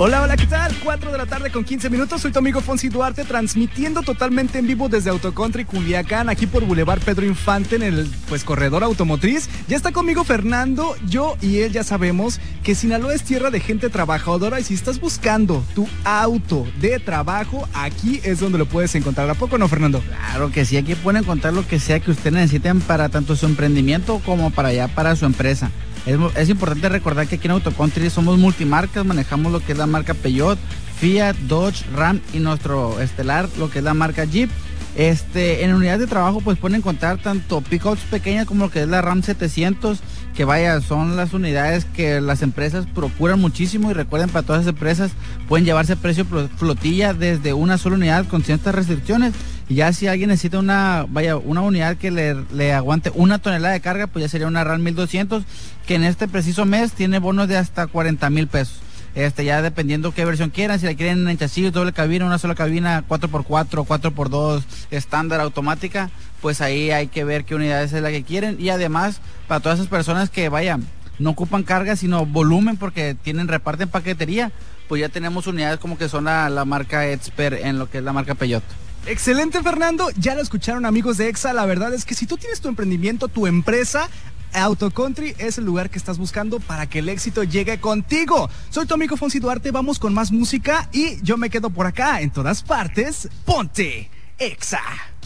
Hola, hola, ¿qué tal? 4 de la tarde con 15 minutos. Soy tu amigo Fonsi Duarte, transmitiendo totalmente en vivo desde Autocountry Culiacán, aquí por Boulevard Pedro Infante, en el corredor automotriz. Ya está conmigo Fernando. Yo y él ya sabemos que Sinaloa es tierra de gente trabajadora, y si estás buscando tu auto de trabajo, aquí es donde lo puedes encontrar. ¿A poco no, Fernando? Claro que sí, aquí pueden encontrar lo que sea que ustedes necesiten para tanto su emprendimiento como para su empresa. Es importante recordar que aquí en Autocountry somos multimarcas, manejamos lo que es la marca Peugeot, Fiat, Dodge, Ram y nuestro estelar, lo que es la marca Jeep. En unidades de trabajo pues pueden encontrar tanto pickups pequeñas como lo que es la Ram 700, que son las unidades que las empresas procuran muchísimo, y recuerden, para todas las empresas pueden llevarse precio flotilla desde una sola unidad con ciertas restricciones. Y ya si alguien necesita una unidad que le aguante 1 tonelada de carga, pues ya sería una RAM 1200, que en este preciso mes tiene bonos de hasta 40,000 pesos. Ya dependiendo qué versión quieran, si la quieren en chasis, doble cabina, una sola cabina, 4x4, 4x2, estándar, automática, pues ahí hay que ver qué unidades es la que quieren. Y además, para todas esas personas que no ocupan carga, sino volumen, porque reparten paquetería, pues ya tenemos unidades como que son la marca Expert en lo que es la marca Peugeot. Excelente, Fernando. Ya lo escucharon, amigos de EXA. La verdad es que si tú tienes tu emprendimiento, tu empresa, Autocountry es el lugar que estás buscando para que el éxito llegue contigo. Soy tu amigo Fonsi Duarte, vamos con más música y yo me quedo por acá. En todas partes, ponte EXA.